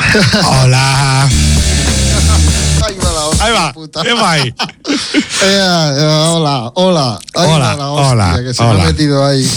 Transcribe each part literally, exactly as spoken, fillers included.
Hola. Ahí va la hostia, Ahí va, puta. ¿qué va ahí? Eh, eh, hola, hola. Ahí Hola, va la hostia, hola, que se hola. me ha metido ahí.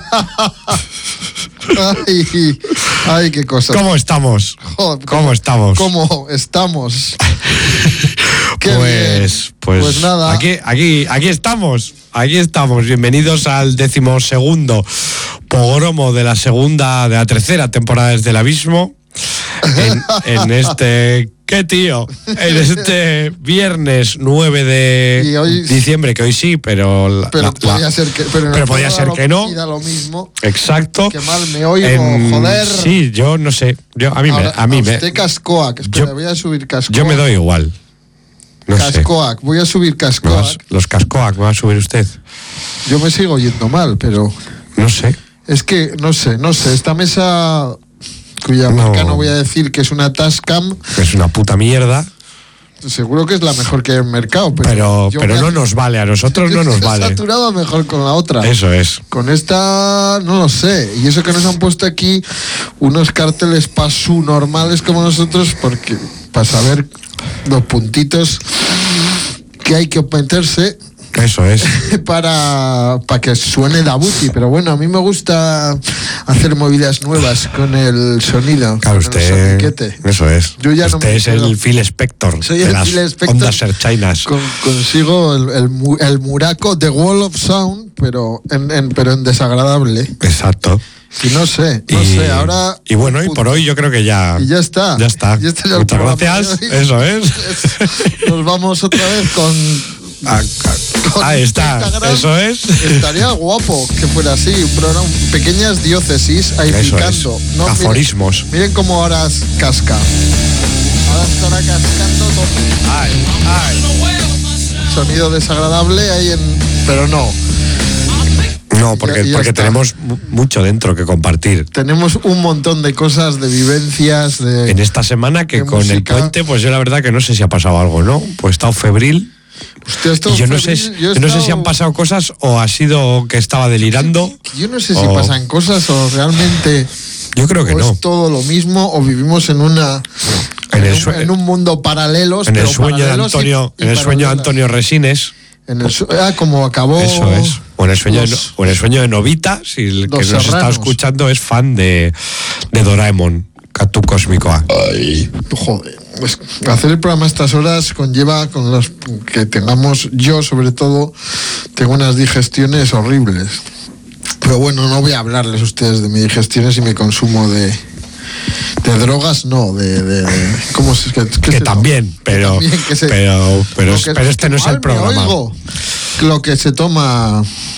Ay, ay, qué cosa. ¿Cómo estamos? Joder, ¿Cómo estamos? ¿Cómo estamos? Qué pues, bien. pues, Pues nada. Aquí, aquí, aquí estamos. Aquí estamos. Bienvenidos al decimosegundo pogromo de la segunda, de la tercera temporada desde el abismo. En, en este, ¿qué tío? En este viernes nueve de hoy, diciembre, que hoy sí, pero la, pero la, podía la, ser que, pero pero podía ser lo, que no. Da lo mismo. Exacto. Qué mal me oigo, en, joder. Sí, yo no sé. Yo a mí Ahora, me, a mí a me. usted Cascoac, espera, yo, voy a subir Cascoac. Yo me doy igual. No Cascoac, sé. voy a subir Cascoac. Los Cascoac, ¿me va a subir usted? Yo me sigo oyendo mal, pero no sé. Es que no sé, no sé. Esta mesa, cuya no, marca no voy a decir que es una Tascam, es una puta mierda. Seguro que es la mejor que hay en el mercado, pero, pero, pero no nos vale, a nosotros no nos vale. Saturado mejor con la otra. Eso es. Con esta no lo sé. Y eso que nos han puesto aquí unos carteles pasu normales como nosotros, porque para saber los puntitos que hay que meterse. Eso es. Para, para que suene Dabuti, pero bueno, a mí me gusta hacer movidas nuevas con el sonido. Claro, con usted. El eso es. Yo ya usted no me es el Phil Spector. Soy de el las Phil Spector. Ondas Erchainas. Con, consigo el, el, el muraco The Wall of Sound, pero en, en, pero en desagradable. Exacto. Y no sé, no y, sé, ahora... Y bueno, y por hoy yo creo que ya... Y ya está. Ya está. Ya está. Muchas gracias, eso es. Nos vamos otra vez con... A, a, ahí está, Instagram. Eso es. Estaría guapo que fuera así, un programa, pequeñas diócesis ahí eso picando. Es. No, aforismos. Miren, miren cómo ahora casca. Ahora estará cascando todo. Ay, ay. Sonido desagradable ahí en... Pero no. No, porque, ya, ya porque tenemos mucho dentro que compartir. Tenemos un montón de cosas, de vivencias, de... En esta semana que con música. El puente, pues yo la verdad que no sé si ha pasado algo, ¿no? Pues he estado febril. Usted ha estado y yo no febril, sé, yo he yo no estado... sé si han pasado cosas o ha sido que estaba delirando. Yo no sé si o... pasan cosas o realmente... Yo creo que o no. Es todo lo mismo o vivimos en una... En, en, el, un, en un mundo paralelos. En el sueño de Antonio, y, y en el sueño de Antonio Resines. En el su ah, como acabó. Eso es. O en el sueño, los, de, o en el sueño de Novita, si el que nos está escuchando es fan de, de Doraemon, Katu Cósmicoa. Ay, joder. Pues hacer el programa a estas horas conlleva con los que tengamos, yo sobre todo, tengo unas digestiones horribles. Pero bueno, no voy a hablarles a ustedes de mis digestiones y mi consumo de. De drogas, no, de... de, de ¿cómo es? ¿Qué, qué que es también, pero, que también que se, pero, pero, que, pero este no es el programa. Oigo, lo que se toma...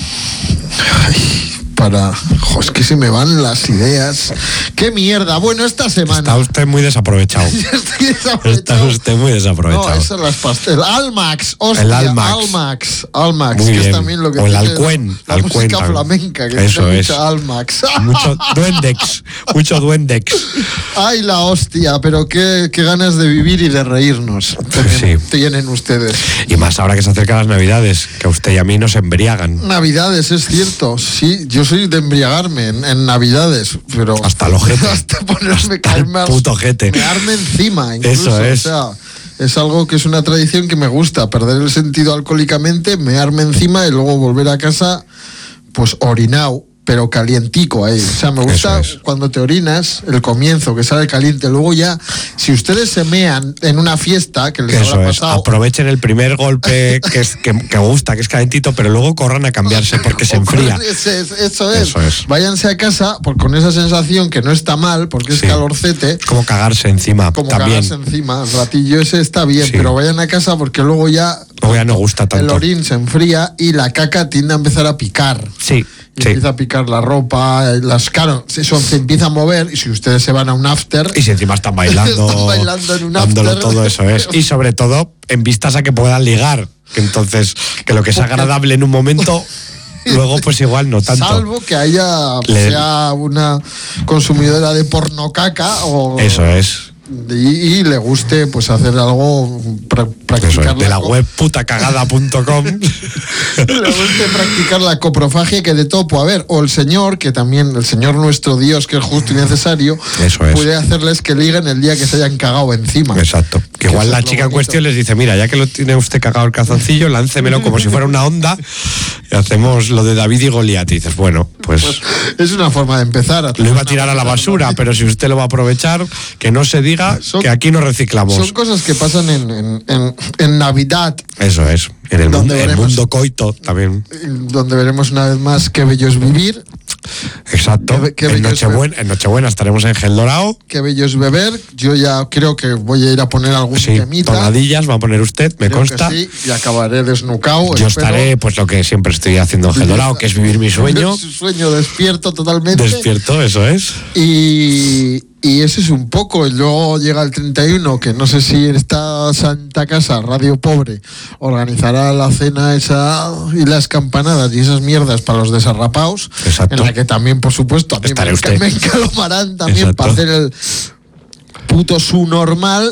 Ay, para... Jo, es que se me van las ideas. ¡Qué mierda! Bueno, esta semana... Está usted muy desaprovechado. Estoy desaprovechado. Está usted muy desaprovechado. No, esas las pasteles. Almax, hostia. El Almax. Almax. Almax, muy que bien. es también lo que... O el Alcuen. La Alcuen, música flamenca, que eso tiene es. mucha Almax. Mucho duendex. Mucho duendex. Ay, la hostia, pero qué, qué ganas de vivir y de reírnos tienen, sí. tienen ustedes. Y más ahora que se acercan las Navidades, que a usted y a mí nos embriagan. Navidades, es cierto, sí, yo soy de embriagarme en, en Navidades, pero... Hasta el ojete. Hasta ponerme caerme al puto ojete. Mearme encima, incluso. Eso es. O sea, es algo que es una tradición que me gusta, perder el sentido alcohólicamente, mearme encima y luego volver a casa, pues orinao. Pero calientico ahí. O sea, me gusta es. cuando te orinas, el comienzo, que sale caliente. Luego ya, si ustedes se mean en una fiesta, que les Eso habrá es. pasado... Aprovechen el primer golpe que, es, que, que gusta, que es calentito, pero luego corran a cambiarse porque se enfría. Eso es. Eso es. Eso es. Váyanse a casa por, con esa sensación que no está mal, porque es sí. calorcete. Como cagarse encima. Como también. cagarse encima. El ratillo ese está bien, sí. pero vayan a casa porque luego ya... Luego ya no gusta tanto. El orín se enfría y la caca tiende a empezar a picar. Sí. Y sí. empieza a picar la ropa, las claro, eso se empieza a mover y si ustedes se van a un after y si encima están bailando, están bailando en un dándolo after, todo eso es y sobre todo en vistas a que puedan ligar, que entonces que lo que es agradable en un momento luego pues igual no tanto. Salvo que haya Le... sea una consumidora de porno caca o eso es. Y, y le guste pues hacer algo pr practicar Eso es, de la co- web putacagada punto com. de practicar la coprofagia, que de todo puede haber, o el Señor, que también el Señor nuestro Dios, que es justo y necesario, Eso es. puede hacerles que liguen el día que se hayan cagado encima. Exacto. Que Que igual eso la es lo chica en bonito. cuestión les dice, mira, ya que lo tiene usted cagado el calzoncillo, láncemelo como si fuera una onda y hacemos lo de David y Goliat. Y dices, bueno, pues, Pues es una forma de empezar. lo iba a tirar a la basura, pero si usted lo va a aprovechar, que no se diga Son- que aquí no reciclamos. Son cosas que pasan en, en, en, en Navidad, Eso es. En el, Donde mundo, el veremos- mundo coito también. donde veremos una vez más qué bello es vivir, Exacto. Qué- qué en, bello es Nochebuena, en Nochebuena estaremos en Gel Dorado. qué bello es beber. Yo ya creo que voy a ir a poner algún Sí, temita. tonadillas va a poner usted, me Creo consta. que sí, y acabaré desnucado. Yo espero. estaré, pues lo que siempre estoy haciendo en Gel Dorado, que es vivir mi sueño. Su sueño despierto totalmente. Despierto, eso es. Y, y ese es un poco. Y luego llega el treinta y uno, que no sé si esta Santa Casa, Radio Pobre, organizará la cena esa y las campanadas y esas mierdas para los desarrapaos. Exacto. En la que también, por supuesto, a mí Estaré me, usted. me encalomarán también Exacto. para hacer el puto su normal.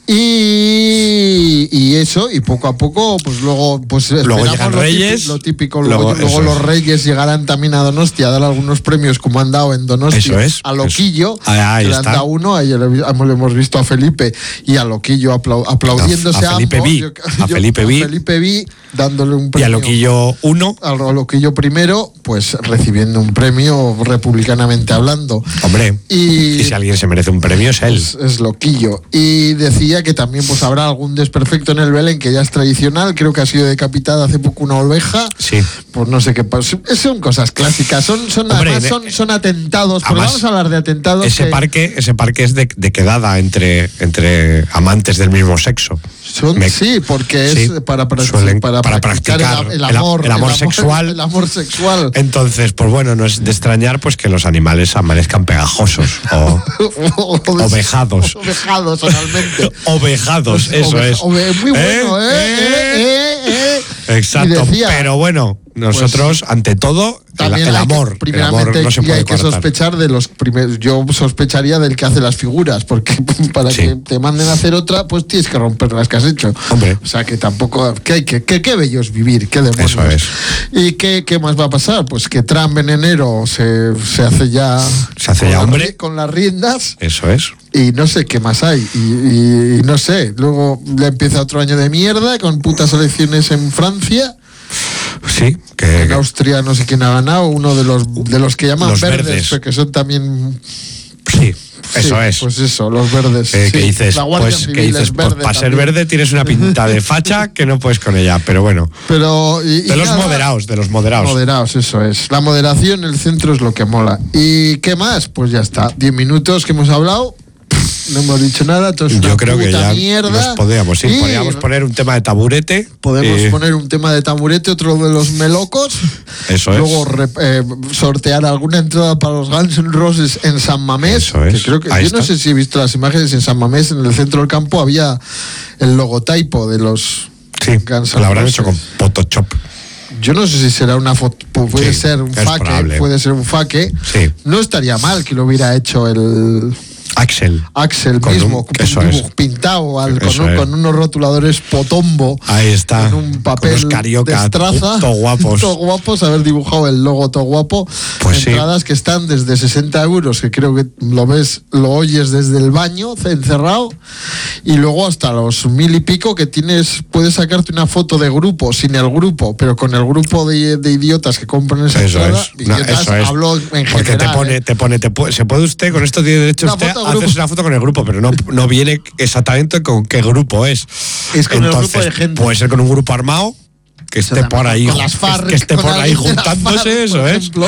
Y, y eso, y poco a poco, pues luego, pues Luego esperamos llegan lo Reyes, típico, lo típico, luego- luego, luego eso los es. Reyes llegarán también a Donostia a dar algunos premios como han dado en Donostia Eso es, a Loquillo, eso. Ah, ahí que le han está. dado uno, ayer le hemos- le hemos visto a Felipe y a Loquillo aplau- aplaudiéndose A- a Felipe ambos. Vi, Yo- a yo- Felipe Vi. a Felipe Vi dándole un Y premio a Loquillo uno, al Loquillo primero, pues recibiendo un premio republicanamente hablando. hombre, Y- y si alguien se merece un premio es él. Es, es Loquillo. Y decía que también pues habrá algún desperfecto en el Belén, que ya es tradicional. Creo que ha sido decapitada hace poco una oveja. Sí. Pues no sé qué pasa. Son cosas clásicas. Son, son, Hombre, además en- son, son atentados. Pero además, vamos a hablar de atentados. Ese que parque, ese parque es de, de quedada entre, entre amantes del mismo sexo. son- Me- sí, porque es sí, para, para, suelen- para, para practicar, practicar el, el el a- amor. el amor sexual. El amor sexual. Entonces, pues bueno, no es de extrañar pues que los animales amanezcan pegajosos o ovejados. Ovejados, totalmente. ovejados, eso Ove- es. ove- muy bueno, ¿eh? ¿Eh? ¿Eh? ¿Eh? ¿Eh? Exacto, Y decía, pero bueno, nosotros ante todo el, también el hay que- amor, el primeramente amor no se y puede hay que cortar. sospechar de los primeros. Yo sospecharía del que hace las figuras, porque para Sí. que te manden a hacer otra, pues tienes que romper las que has hecho. Hombre. O sea que tampoco. Que hay que, que, qué bello es vivir, qué demonios. Eso es. ¿Y qué, qué más va a pasar? Pues que Trump en enero se, se hace ya. Se hace con ya las hombre. ri- Con las riendas. Eso es. Y no sé qué más hay. Y, y- y no sé. Luego le empieza otro año de mierda con putas elecciones en Francia. Sí, que, En Austria no sé quién ha ganado, uno de los de los que llaman Los verdes, verdes. que son también. sí, eso Sí, es. Pues eso, los verdes. Eh, sí. que dices, La Guardia pues, Civil que dices es pues, verde para ser también. verde tienes una pinta de facha que no puedes con ella, pero bueno. Pero. y- y De los nada, moderados, de los moderados. Moderados, eso es. La moderación, el centro es lo que mola. ¿Y qué más? Pues ya está. Diez minutos que hemos hablado. No hemos dicho nada. Todo es una Yo creo que puta ya mierda. nos podríamos ir. Y Podríamos poner un tema de taburete. Podemos eh, poner un tema de taburete, otro de los melocos. Eso es. Luego re- eh, sortear alguna entrada para los Guns N' Roses en San Mamés. Eso es. Que creo que, Ahí yo no está. sé si he visto las imágenes en San Mamés, en el centro del campo había el logotipo de los Sí, Guns N' lo habrán Roses. hecho con Photoshop. Yo no sé si será una foto, puede Sí, ser un es faque, probable. puede ser un faque. Sí. No estaría mal que lo hubiera hecho el Axel. Axel Con mismo, un- con eso un es. dibujo pintado al- con, Eso un- es. con unos rotuladores potombo. Ahí está. En un papel Con los carioca. de estraza. Todo guapos. Todo guapos, haber dibujado el logo todo guapo. Pues sí. Entradas que están desde sesenta euros, que creo que lo ves, lo oyes desde el baño, encerrado. Y luego hasta los mil y pico que tienes, puedes sacarte una foto de grupo, sin el grupo, pero con el grupo de, de idiotas que compran esa Eso entrada. es. No, Idiotas, eso es. hablo en Porque general. te pone, ¿eh? te pone, te puede, se puede usted, con esto tiene derecho Una usted foto de a hacerse grupo. una foto con el grupo, pero no, no viene exactamente con qué grupo es. Es con el Entonces, grupo de gente. puede ser con un grupo armado que esté por ahí, Con las FARC, que esté con por ahí alguien de las juntándose, FARC, eso por es. ejemplo.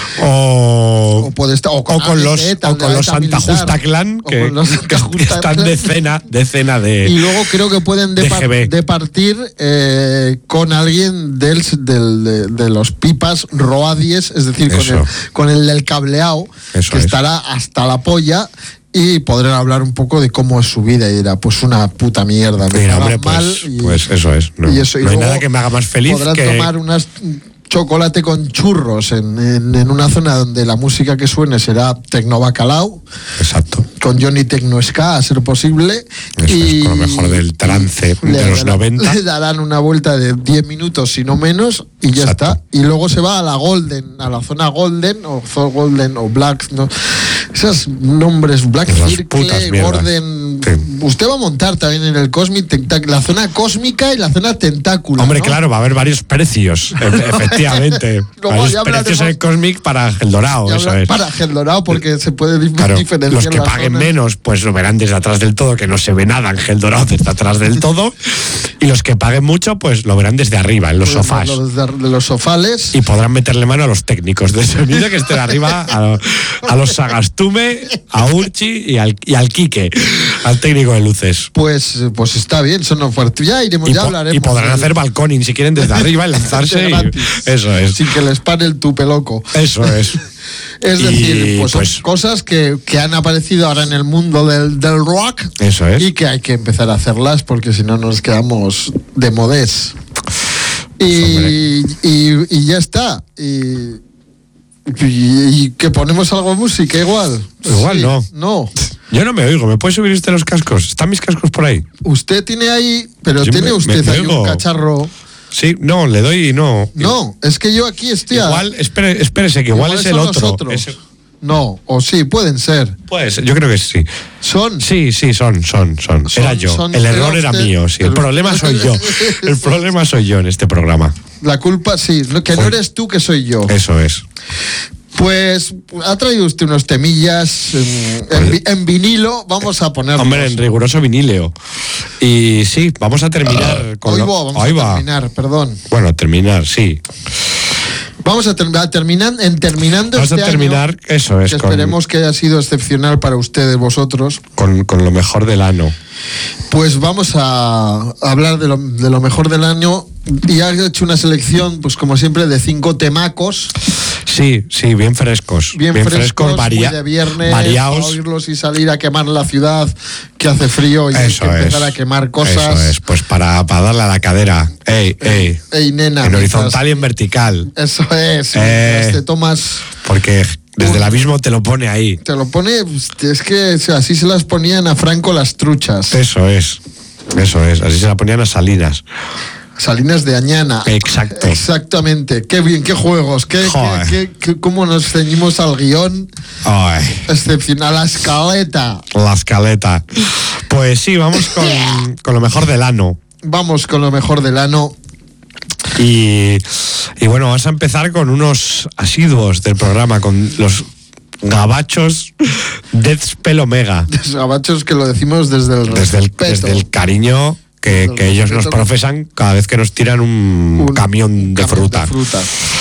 O, O puede estar- o con o con alguien los, de ETA, o con de los ETA Santa militar. Justa Clan, O que, con los que Santa Justa están Clan. decena, decena de. Y luego creo que pueden de depar- G B. departir eh, con alguien del, del- de, de los pipas Roadies, es decir, con Eso. el, con el del cableado, Eso que es. estará hasta la polla. Y podrán hablar un poco de cómo es su vida y dirá, pues una puta mierda, me Mira, pagan hombre, pues, mal. Y, pues eso es. No, y eso, y no hay luego nada que me haga más feliz podrán que. tomar unas chocolate con churros en, en, en una zona donde la música que suene será tecno bacalao. Exacto. con Johnny Tecno Ska, a ser posible. Eso y es, con lo mejor del trance le de los darán, noventa. Le darán una vuelta de diez minutos, si no menos, y ya Exacto. está. Y luego se va a la Golden, a la zona Golden, o Zone Golden, o Black, ¿no? Esos nombres, Black Esas Circle, putas mierdas. Golden. Sí. Usted va a montar también en el Cosmic Tentac- la zona cósmica y la zona tentácula. Hombre, ¿no? claro, va a haber varios precios, e- efectivamente. Luego varios ya hablaremos- precios en el Cosmic para el Dorado, Ya eso habla- es. Para Geldorado, porque se puede dif- Claro, diferenciar los que las paguen zonas. menos, pues lo verán desde atrás del todo, que no se ve nada Ángel Dorado desde atrás del todo. Y los que paguen mucho, pues lo verán desde arriba, en los Pues, sofás. Los de, de los sofales. Y podrán meterle mano a los técnicos de sonido que estén arriba, a, a los Sagastume, a Urchi y al, y al Quique, al técnico de luces. Pues, pues está bien, son fuertes. Ya iremos, Y, ya po- hablaremos. y podrán del- hacer balconing si quieren desde arriba y lanzarse. y- gratis. eso es. Sin que les pare el tupe loco. Eso es. Es Y, decir, pues, pues- son cosas que, que han aparecido ahora en el mundo del, del rock. Eso es. Y que hay que empezar a hacerlas porque si no nos quedamos de modés. Y, y, y ya está. Y, y, y que ponemos algo de música igual. Igual Sí, no. No. Yo no me oigo, ¿me puede subir usted los cascos? ¿Están mis cascos por ahí? Usted tiene ahí, pero Yo tiene me- usted me ahí un oigo. cacharro. Sí, no, le doy y no. No, es que yo aquí estoy. a- Igual, espere, espérese, que igual, es el son otro. los otros. Ese- No, o sí, pueden ser. pues yo creo que sí. Son. Sí, sí, son, son, son. Son- Era yo. son- El era error era usted- mío, sí. El el- problema soy yo. El problema soy yo en este programa. La culpa, sí, no- que no Joder. eres tú, que soy yo. Eso es. Pues ha traído usted unos temillas en, en vi- en vinilo, vamos a ponerlos. Hombre, en riguroso vinileo. Y sí, vamos a terminar con Hoy lo- va, vamos Ahí a va. terminar, perdón. Bueno, terminar, sí. Vamos a, ter- a terminar, en terminando Vamos este a terminar, año, eso es, que con, esperemos que haya sido excepcional para ustedes, vosotros. con, con lo mejor del ano. Pues vamos a hablar de lo, de lo mejor del año y ha hecho una selección, pues como siempre, de cinco temacos, Sí, sí, bien frescos. bien, frescos, varia- muy de viernes, variados. para oírlos y salir a quemar la ciudad, que hace frío y hay Eso que empezar es. a quemar cosas. Eso es, pues para, para darle a la cadera. Ey, ey. Ey, nena, En mientras- horizontal y en vertical. Eso es, Eh. mientras te tomas... Porque desde el abismo te lo pone ahí. Te lo pone, pues, es que o sea, así se las ponían a Franco las truchas. Eso es. Eso es. Así se la ponían a Salinas. Salinas de Añana. Exacto. Exactamente. Qué bien, qué juegos, qué, Joder. qué, qué- qué- cómo nos ceñimos al guión, Ay, excepcional, a la escaleta. la escaleta. Pues sí, vamos con, con lo mejor del ano. Vamos con lo mejor del ano. Y, y bueno, vamos a empezar con unos asiduos del programa, con los gabachos Deathspell Omega. Los gabachos que lo decimos desde el Desde el, respeto. desde el cariño que, Desde el que ellos nos respeto. profesan cada vez que nos tiran un, Un- camión un de camión fruta. de fruta.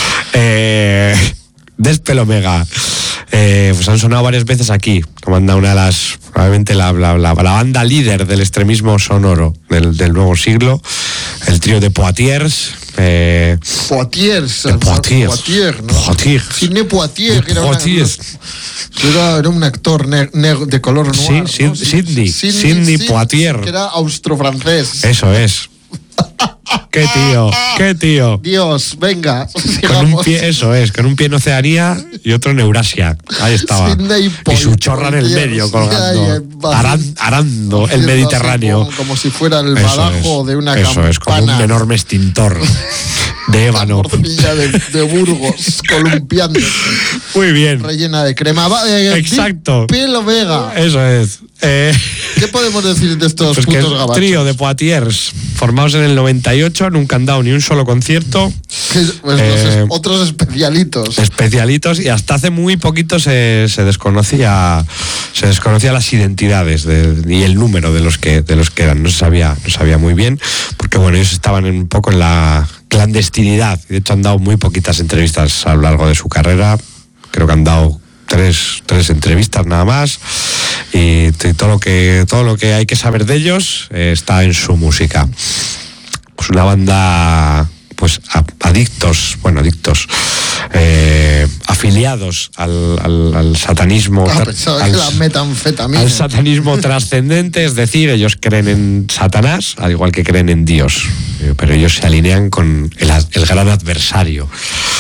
Eh, Deathspell Omega. Eh, pues han sonado varias veces aquí. Como anda una de las, probablemente la, la, la, la banda líder del extremismo sonoro del, del nuevo siglo. El trío de Poitiers. Eh, Poitiers. De Poitiers. Poitiers, ¿no? Poitiers. Sidney Poitiers. De que era, una- Poitiers. era, era un actor ne- negro de color Sí, noir. Sid- ¿no? Sidney, Sidney Sid- Poitiers. Que era austro-francés. Eso es. Qué tío, qué tío. Dios, venga. Con un sigamos. pie, eso es, con un pie en Oceanía y otro en Eurasia. Ahí estaba. Sidney Y su chorra en el Poitiers. medio Ay, colgando. ay, aran- arando el haciendo Mediterráneo. así como, como si fuera el Eso badajo es, de una Eso es, con un campana. enorme extintor de La ébano. morcilla de, de Burgos, columpiándose, Muy bien. rellena de crema. Va, eh, Exacto. Pelo Vega. Eso es. Eh, ¿Qué podemos decir de estos pues que putos el gabachos? trío de Poitiers, formados en el noventa y ocho, nunca han dado ni un solo concierto. Que, pues, Eh, los es- otros especialitos. Especialitos, y hasta hace muy poquito se, se desconocía se desconocía las identidades de- y el número de los que de los que eran, no se sabía no se sabía muy bien, porque bueno, ellos estaban un poco en la clandestinidad. De hecho han dado muy poquitas entrevistas a lo largo de su carrera. Creo que han dado tres, tres entrevistas nada más, y, t- todo lo que todo lo que hay que saber de ellos eh, está en su música. Pues una banda, pues a- adictos, bueno, adictos, eh, afiliados al, al- al satanismo, Ah, tra- pensaba al, que la metanfetamina. al satanismo trascendente, es decir, ellos creen en Satanás, al igual que creen en Dios, eh, pero ellos se alinean con el, a- el gran adversario.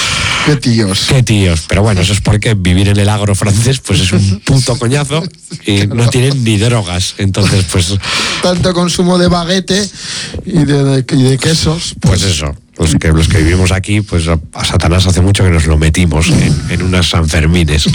Qué tíos. Qué tíos. Pero bueno, eso es porque vivir en el agro francés pues es un puto coñazo y no tienen ni drogas. Entonces, pues... Tanto consumo de baguete y de, de, y de quesos. Pues, pues eso. Los que, los que vivimos aquí, pues a, a Satanás hace mucho que nos lo metimos en, en unas Sanfermines.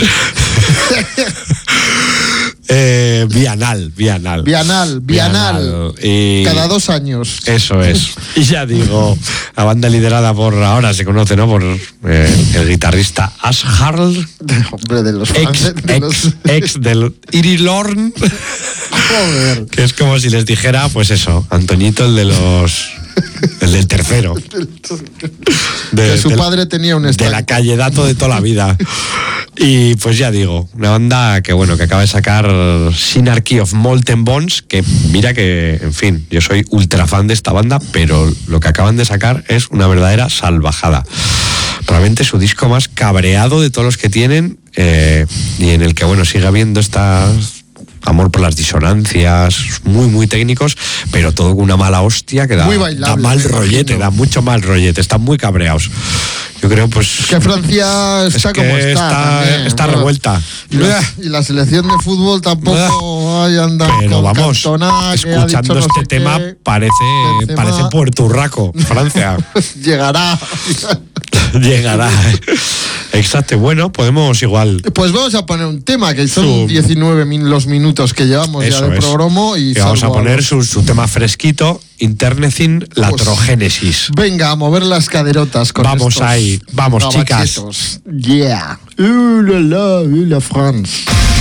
eh, bienal, bienal. Bienal, bienal. Y cada dos años. Eso es. Y ya digo, la banda liderada por, ahora se conoce, ¿no? Por eh, el guitarrista Ash Harl. Hombre, de los ex, fans, de ex, los... ex del Irilorn. Joder. Que es como si les dijera, pues eso, Antoñito, el de los... El del tercero. De, que su padre tenía un estanque. De la calle Dato de toda la vida. Y pues ya digo, una banda que bueno, que acaba de sacar Synarchy of Molten Bones, que mira que, en fin, yo soy ultra fan de esta banda, pero lo que acaban de sacar es una verdadera salvajada. Probablemente su disco más cabreado de todos los que tienen, eh, y en el que bueno, sigue habiendo estas... amor por las disonancias, muy muy técnicos, pero todo con una mala hostia que da, da mal rollete, da mucho mal rollete, están muy cabreados. Yo creo pues que Francia está es que como está está, está bueno, revuelta y la, y la selección de fútbol tampoco hay anda pero con vamos Cantona, escuchando no este sé tema qué, parece Benzema. parece Puerto Urraco, Francia. Llegará. Llegará. Exacto. Bueno, podemos igual. Pues vamos a poner un tema que son su... diecinueve min los minutos que llevamos Eso ya de es. programa y que vamos a poner su, su tema fresquito, Internecin Latrogénesis. Pues, venga a mover las caderotas con vamos estos ahí, vamos chicas. Yeah. Uh, la, la, uh, la France.